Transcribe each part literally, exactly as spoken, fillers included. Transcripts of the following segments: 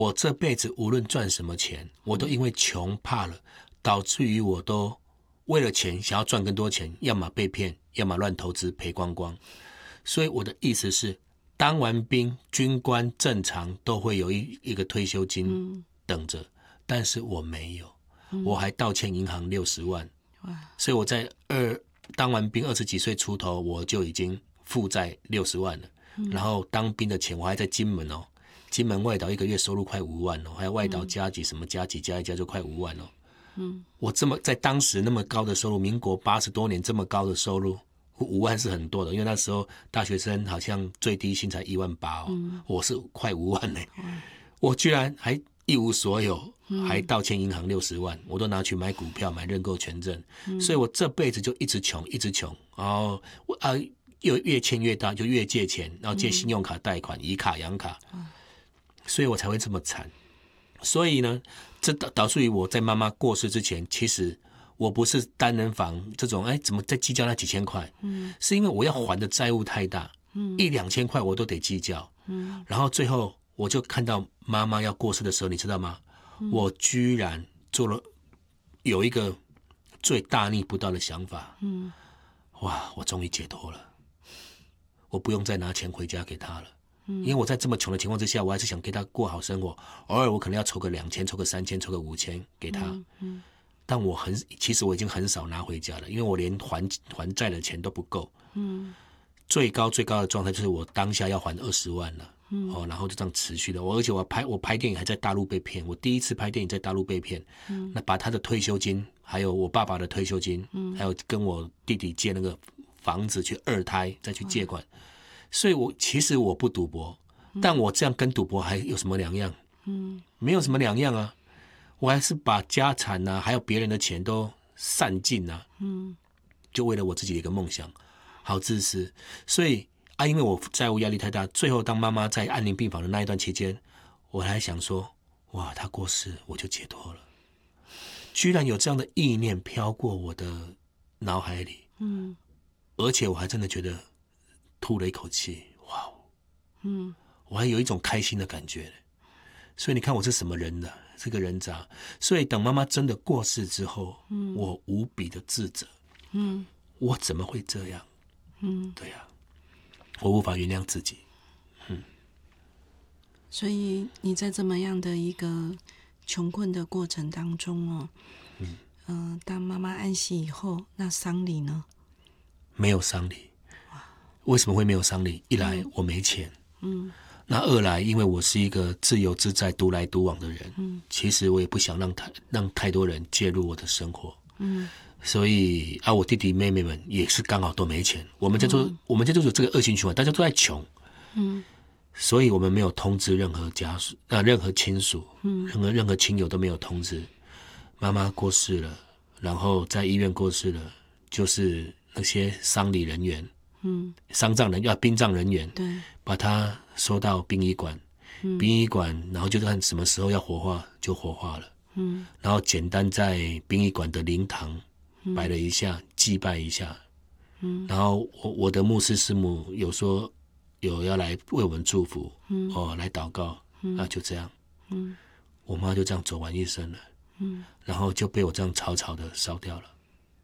我这辈子无论赚什么钱，我都因为穷怕了，导致于我都为了钱想要赚更多钱，要么被骗，要么乱投资赔光光。所以我的意思是，当完兵，军官正常都会有一一个退休金等着，但是我没有，我还倒欠银行六十万。所以我在二当完兵二十几岁出头，我就已经负债六十万了。然后当兵的钱我还在金门哦，金门外岛一个月收入快五万哦，还有外岛加几什么加几加一加就快五万哦。嗯，我这么在当时那么高的收入，民国八十多年这么高的收入，五万是很多的，因为那时候大学生好像最低薪才一万八哦，嗯、我是快五万呢，我居然还一无所有，还倒欠银行六十万，我都拿去买股票、买认购权证，嗯、所以我这辈子就一直穷，一直穷，然后我啊又越欠越大，就越借钱，然后借信用卡贷款、以卡养卡，所以我才会这么惨。所以呢，这导致于我在妈妈过世之前，其实我不是单人房这种，哎，怎么在计较那几千块？嗯，是因为我要还的债务太大，嗯，一两千块我都得计较，嗯，然后最后我就看到妈妈要过世的时候，你知道吗？嗯、我居然做了有一个最大逆不道的想法，嗯，哇，我终于解脱了，我不用再拿钱回家给她了。因为我在这么穷的情况之下，我还是想给他过好生活。偶尔我可能要筹个两千，筹个三千，筹个五千给他。嗯嗯、但我很，其实我已经很少拿回家了，因为我连还还债的钱都不够。嗯、最高最高的状态就是我当下要还二十万了。嗯、哦，然后就这样持续的。我而且我拍我拍电影还在大陆被骗，我第一次拍电影在大陆被骗。嗯、那把他的退休金，还有我爸爸的退休金，嗯、还有跟我弟弟借那个房子去二胎，再去借款。所以我其实我不赌博，但我这样跟赌博还有什么两样？嗯，没有什么两样啊。我还是把家产啊，还有别人的钱都散尽啊。嗯，就为了我自己的一个梦想，好自私。所以啊，因为我债务压力太大，最后当妈妈在安宁病房的那一段期间，我还想说，哇，她过世我就解脱了。居然有这样的意念飘过我的脑海里，嗯，而且我还真的觉得。吐了一口气，哇，嗯，我还有一种开心的感觉，所以你看我是什么人呢？是个人渣。所以等妈妈真的过世之后，嗯，我无比的自责，嗯，我怎么会这样？嗯，对呀、啊，我无法原谅自己，嗯。 所以你在这么样的一个穷困的过程当中哦，嗯，呃，当妈妈安息以后，那丧礼呢？ 没有丧礼。为什么会没有丧礼？一来、嗯、我没钱，嗯，那二来因为我是一个自由自在、独来独往的人，嗯，其实我也不想让太让太多人介入我的生活，嗯，所以啊，我弟弟妹妹们也是刚好都没钱，我们家就、嗯、我们家就是这个恶性循环，大家都在穷，嗯，所以我们没有通知任何家属啊，任何亲属，嗯，任何任何亲友都没有通知。妈妈过世了，然后在医院过世了，就是那些丧礼人员。嗯，丧葬人要殡葬人员，对，把他收到殡仪馆，嗯，殡仪馆，然后就看什么时候要火化就火化了，嗯，然后简单在殡仪馆的灵堂摆了一下，嗯、祭拜一下，嗯，然后我我的牧师师母有说有要来为我们祝福，嗯，哦，来祷告，嗯，那就这样，嗯，我妈就这样走完一生了，嗯，然后就被我这样草草的烧掉了，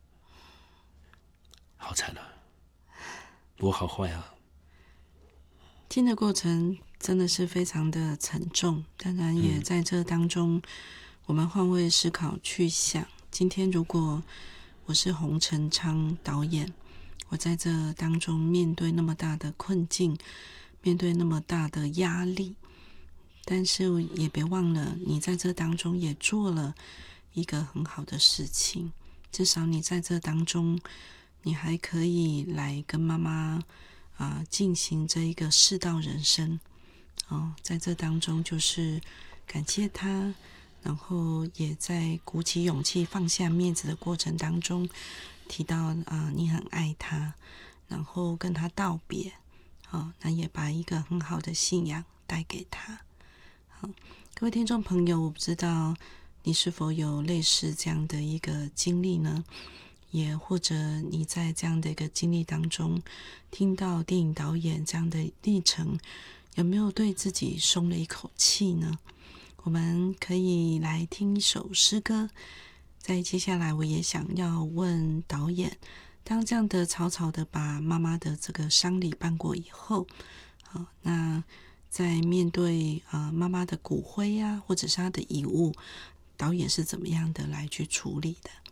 好惨啊！我好坏啊！ 听的过程真的是非常的沉重，当然也在这当中，我们换位思考去想，今天如果我是洪成昌导演，我在这当中面对那么大的困境，面对那么大的压力，但是也别忘了，你在这当中也做了一个很好的事情，至少你在这当中。你还可以来跟妈妈啊进行这一个世道人生哦，在这当中就是感谢他，然后也在鼓起勇气放下面子的过程当中提到啊你很爱他，然后跟他道别，哦，那也把一个很好的信仰带给他。好，各位听众朋友，我不知道你是否有类似这样的一个经历呢？也或者你在这样的一个经历当中听到电影导演这样的历程，有没有对自己松了一口气呢？ 我们可以来听一首诗歌。在接下来，我也想要问导演，当这样的草草的把妈妈的这个丧礼办过以后，好，那在面对呃妈妈的骨灰啊，或者是她的遗物，导演是怎么样的来去处理的？